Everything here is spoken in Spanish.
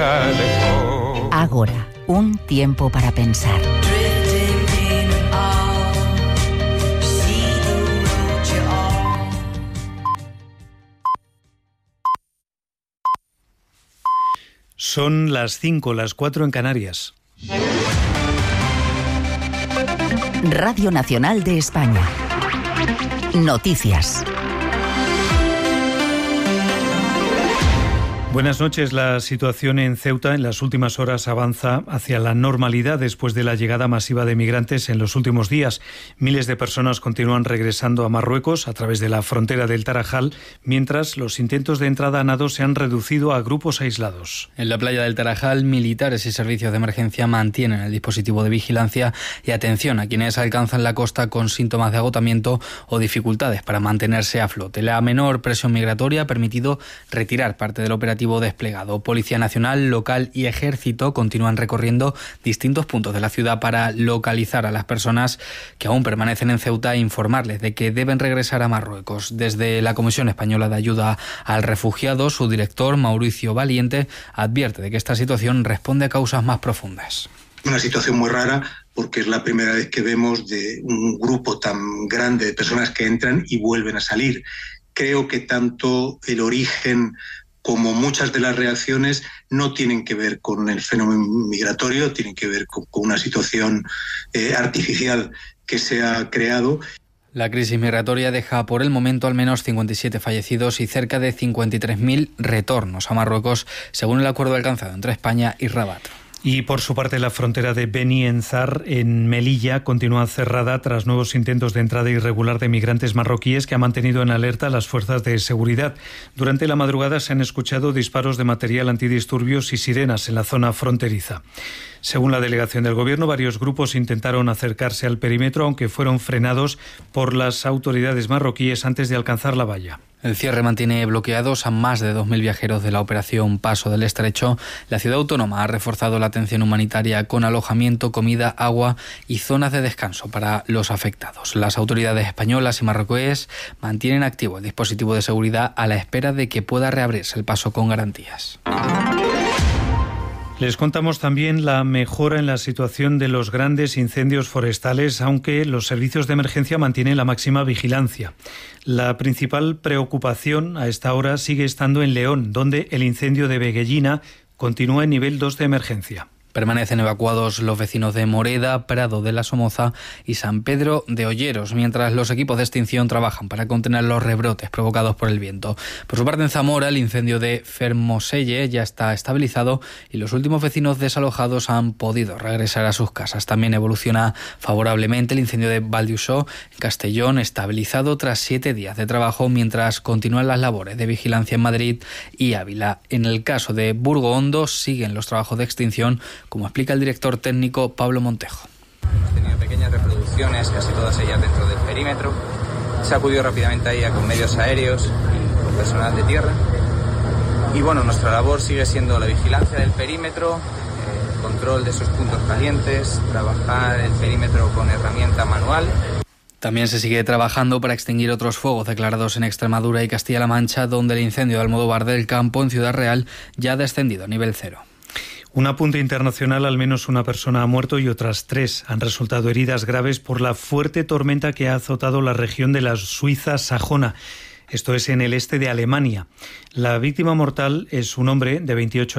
Ágora, un tiempo para pensar. Son las 5, las 4 en Canarias. Radio Nacional de España. Noticias. Buenas noches. La situación en Ceuta en las últimas horas avanza hacia la normalidad después de la llegada masiva de migrantes en los últimos días. Miles de personas continúan regresando a Marruecos a través de la frontera del Tarajal, mientras los intentos de entrada a nado se han reducido a grupos aislados. En la playa del Tarajal, militares y servicios de emergencia mantienen el dispositivo de vigilancia y atención a quienes alcanzan la costa con síntomas de agotamiento o dificultades para mantenerse a flote. La menor presión migratoria ha permitido retirar parte del operativo desplegado. Policía Nacional, local y Ejército continúan recorriendo distintos puntos de la ciudad para localizar a las personas que aún permanecen en Ceuta e informarles de que deben regresar a Marruecos. Desde la Comisión Española de Ayuda al Refugiado, su director, Mauricio Valiente, advierte de que esta situación responde a causas más profundas. Una situación muy rara porque es la primera vez que vemos de un grupo tan grande de personas que entran y vuelven a salir. Creo que tanto el origen como muchas de las reacciones no tienen que ver con el fenómeno migratorio, tienen que ver con una situación artificial que se ha creado. La crisis migratoria deja por el momento al menos 57 fallecidos y cerca de 53.000 retornos a Marruecos, según el acuerdo alcanzado entre España y Rabat. Y por su parte, la frontera de Beni Enzar, en Melilla, continúa cerrada tras nuevos intentos de entrada irregular de migrantes marroquíes que han mantenido en alerta a las fuerzas de seguridad. Durante la madrugada se han escuchado disparos de material antidisturbios y sirenas en la zona fronteriza. Según la delegación del Gobierno, varios grupos intentaron acercarse al perímetro, aunque fueron frenados por las autoridades marroquíes antes de alcanzar la valla. El cierre mantiene bloqueados a más de 2.000 viajeros de la operación Paso del Estrecho. La ciudad autónoma ha reforzado la atención humanitaria con alojamiento, comida, agua y zonas de descanso para los afectados. Las autoridades españolas y marroquíes mantienen activo el dispositivo de seguridad a la espera de que pueda reabrirse el paso con garantías. Les contamos también la mejora en la situación de los grandes incendios forestales, aunque los servicios de emergencia mantienen la máxima vigilancia. La principal preocupación a esta hora sigue estando en León, donde el incendio de Veguellina continúa en nivel 2 de emergencia. Permanecen evacuados los vecinos de Moreda, Prado de la Somoza y San Pedro de Olleros, mientras los equipos de extinción trabajan para contener los rebrotes provocados por el viento. Por su parte, en Zamora, el incendio de Fermoselle ya está estabilizado y los últimos vecinos desalojados han podido regresar a sus casas. También evoluciona favorablemente el incendio de Valdiusó, en Castellón, estabilizado tras 7 días de trabajo, mientras continúan las labores de vigilancia en Madrid y Ávila. En el caso de Burgo Hondo, siguen los trabajos de extinción, como explica el director técnico Pablo Montejo. Hemos tenido pequeñas reproducciones, casi todas ellas dentro del perímetro. Se acudió rápidamente a ella con medios aéreos y con personal de tierra. Y bueno, nuestra labor sigue siendo la vigilancia del perímetro, el control de esos puntos calientes, trabajar el perímetro con herramienta manual. También se sigue trabajando para extinguir otros fuegos declarados en Extremadura y Castilla-La Mancha, donde el incendio de Almodóvar del Campo, en Ciudad Real, ya ha descendido a nivel 0. Un apunte internacional: al menos una persona ha muerto y otras 3 han resultado heridas graves por la fuerte tormenta que ha azotado la región de la Suiza sajona. Esto es en el este de Alemania. La víctima mortal es un hombre de 28 años.